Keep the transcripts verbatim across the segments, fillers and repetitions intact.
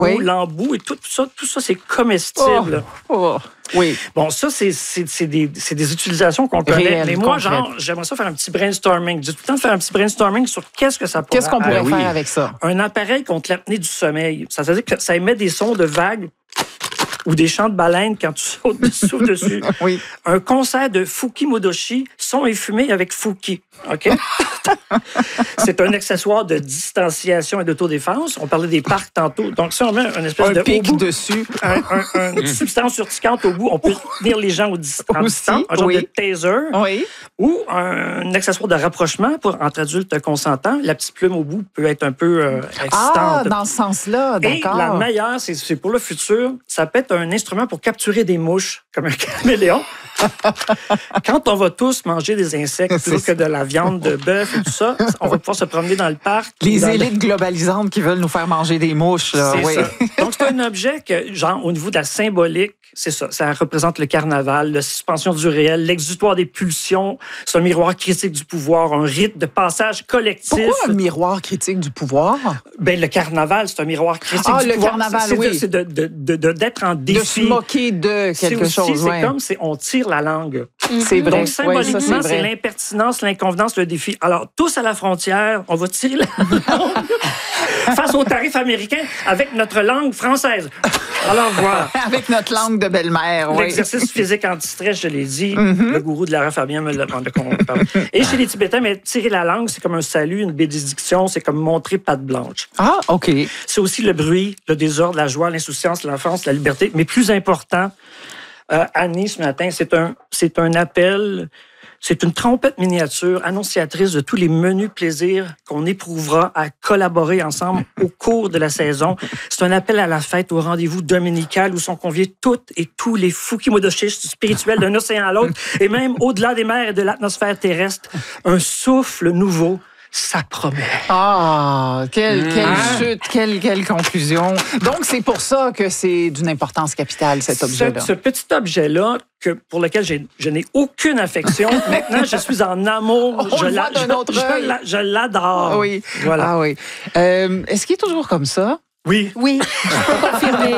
oui. ou l'embout et tout ça, tout ça, c'est comestible. Oh. Oh. Oui. Bon, ça, c'est, c'est, c'est, des, c'est des utilisations qu'on connaît. Réel, mais moi, concrète. genre, j'aimerais ça faire un petit brainstorming. Je dis tout le temps de faire un petit brainstorming sur qu'est-ce que ça pourrait Qu'est-ce qu'on pourrait être. faire oui. avec ça? Un appareil contre l'apnée du sommeil. Ça veut dire que ça émet des sons de vagues ou des chants de baleines quand tu sautes dessus. dessus. Oui. Un concert de Fuki Modoshi, son et fumée avec Fuki. OK? C'est un accessoire de distanciation et d'autodéfense. On parlait des parcs tantôt. Donc, si on met une espèce Un de pic au bout, dessus. un, un, un, une substance urticante au bout, on peut tenir les gens au dis- en Aussi, distance, un genre oui. de taser, Oui. ou un, un accessoire de rapprochement pour entre adultes consentants. La petite plume au bout peut être un peu euh, excitante. Ah, dans ce sens-là, Et d'accord. la meilleure, c'est, c'est pour le futur, ça peut être un instrument pour capturer des mouches, comme un caméléon. Quand on va tous manger des insectes plutôt que de la viande de bœuf et tout ça, on va pouvoir se promener dans le parc. Les dans élites globalisantes qui veulent nous faire manger des mouches. Là. C'est Oui. ça. Donc, c'est un objet que, genre, au niveau de la symbolique, c'est ça. Ça représente le carnaval, la suspension du réel, l'exutoire des pulsions. C'est un miroir critique du pouvoir, un rite de passage collectif. Pourquoi un miroir critique du pouvoir? Ben, le carnaval, c'est un miroir critique Ah, du le pouvoir. carnaval, c'est de, oui. C'est de, de, de, de, d'être en défi. De se moquer de C'est quelque aussi, chose. c'est ouais. comme si on tire la langue. C'est vrai. Donc, Ouais, symboliquement, ça, c'est c'est vrai. l'impertinence, l'inconvenance, le défi. Alors, tous à la frontière, on va tirer la langue face aux tarifs américains avec notre langue française. Alors, voilà. Avec notre langue de belle-mère, oui. L'exercice physique anti-stress, je l'ai dit. Le gourou de Lara Fabien me l'a demandé qu'on parle. Et chez les Tibétains, mais tirer la langue, c'est comme un salut, une bénédiction, c'est comme montrer patte blanche. Ah, OK. C'est aussi le bruit, le désordre, la joie, l'insouciance, l'enfance, la liberté. Mais plus important, euh, Annie, ce matin, c'est un, c'est un appel, c'est une trompette miniature annonciatrice de tous les menus plaisirs qu'on éprouvera à collaborer ensemble au cours de la saison. C'est un appel à la fête, au rendez-vous dominical où sont conviés toutes et tous les fukimodoshistes spirituels d'un océan à l'autre et même au-delà des mers et de l'atmosphère terrestre. Un souffle nouveau. Ça promet. Ah, quelle, quelle Ah. chute, quelle, quelle conclusion. Donc, c'est pour ça que c'est d'une importance capitale, cet objet-là. Ce, ce petit objet-là, que, pour lequel j'ai- je n'ai aucune affection, maintenant, je suis en amour. On je, le la- voit d'un je- autre je œil. la- je l'adore. Ah oui. Voilà. Ah oui. Euh, est-ce qu'il est toujours comme ça? Oui. Oui, je peux confirmer.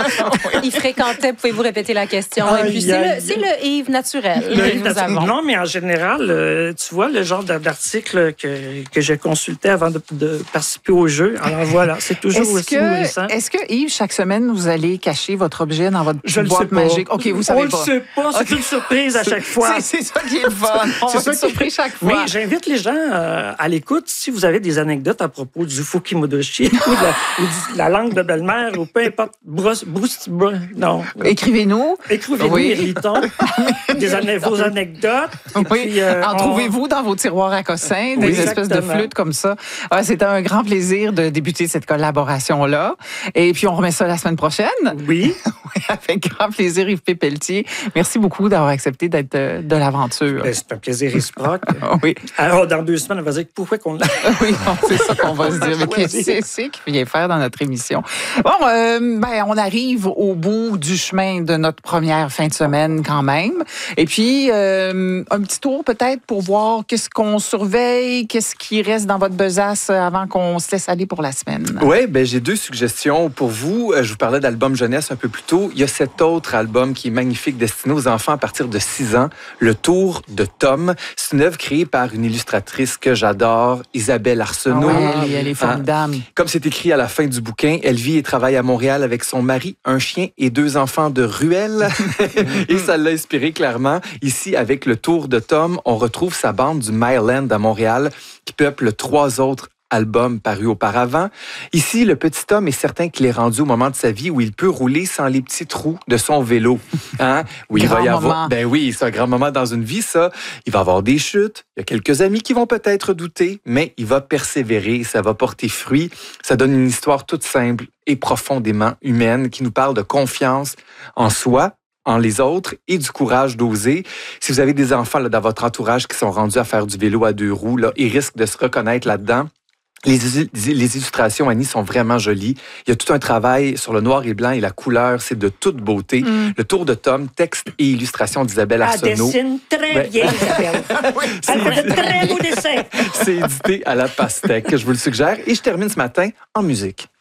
Il fréquentait, pouvez-vous répéter la question? Et puis, Aïe, c'est aïe. le, c'est le Yves naturel Le- que nous avons. Non, mais en général, euh, tu vois le genre d'article que, que j'ai consulté avant de, de participer au jeu. Alors voilà, c'est toujours Est-ce aussi que, nourrissant. est-ce que, Yves, chaque semaine, vous allez cacher votre objet dans votre Je le boîte sais pas. magique? OK, vous savez On pas. le sait pas, c'est Ok. une surprise à chaque fois. C'est, c'est ça qui est le fun. On C'est va ça être qui- surpris chaque fois. Mais j'invite les gens euh, à l'écoute. Si vous avez des anecdotes à propos du Fukimodoshi ou, de la, ou de la langue de belle-mère ou peu importe, brosse, brousse, brousse, non. Écrivez-nous. Écrivez-nous, Oui. Irriton, des ane- vos anecdotes. Et Oui. puis, euh, en on- trouvez-vous dans vos tiroirs à cossins, des Oui, espèces de exactement. flûtes comme ça. Ah, c'était un grand plaisir de débuter cette collaboration-là. Et puis, on remet ça la semaine prochaine. Oui. Oui, avec grand plaisir, Yves Pépeltier. Merci beaucoup d'avoir accepté d'être euh, de l'aventure. Ben, c'est un plaisir réciproque. Ah oui, Alors, dans deux semaines, on va dire pourquoi qu'on l'a. oui, c'est ça qu'on va se dire. Mais qu'est-ce que c'est qu'il vient faire dans notre émission? Bon, euh, ben, on arrive au bout du chemin de notre première fin de semaine quand même. Et puis, euh, un petit tour peut-être pour voir qu'est-ce qu'on surveille, qu'est-ce qui reste dans votre besace avant qu'on se laisse aller pour la semaine. Oui, ben j'ai deux suggestions pour vous. Euh, Je vous parlais d'album jeunesse un peu plus tôt. Il y a cet autre album qui est magnifique, destiné aux enfants à partir de six ans, Le Tour de Tom. C'est une œuvre créée par une illustratrice que j'adore, Isabelle Ah Arsenault. oui, elle, elle est formidable. Comme c'est écrit à la fin du bouquin, elle vit et travaille à Montréal avec son mari, un chien et deux enfants de ruelle. Et ça l'a inspiré clairement. Ici, avec Le Tour de Tom, on retrouve sa bande du Myland à Montréal qui peuple trois autres albums parus auparavant. Ici, le petit Tom est certain qu'il est rendu au moment de sa vie où il peut rouler sans les petits trous de son vélo. Hein? Où il Grand va y moment. avoir... Ben oui, c'est un grand moment dans une vie, ça. Il va avoir des chutes. Il y a quelques amis qui vont peut-être douter, mais il va persévérer. Ça va porter fruit. Ça donne une histoire toute simple et profondément humaine qui nous parle de confiance en soi, en les autres et du courage d'oser. Si vous avez des enfants là, dans votre entourage qui sont rendus à faire du vélo à deux roues, là, ils risquent de se reconnaître là-dedans. Les, les illustrations, Annie, sont vraiment jolies. Il y a tout un travail sur le noir et blanc et la couleur. C'est de toute beauté. Mm. Le Tour de Tom, texte et illustration d'Isabelle Elle Arsenault. dessine très Ben- bien, Isabelle. Elle fait de très beaux dessins. C'est édité à la pastèque. Je vous le suggère. Et je termine ce matin en musique.